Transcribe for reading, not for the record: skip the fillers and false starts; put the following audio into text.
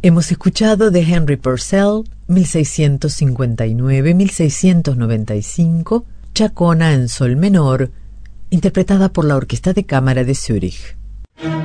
Hemos escuchado de Henry Purcell, 1659-1695, Chacona en sol menor, interpretada por la Orquesta de Cámara de Zúrich.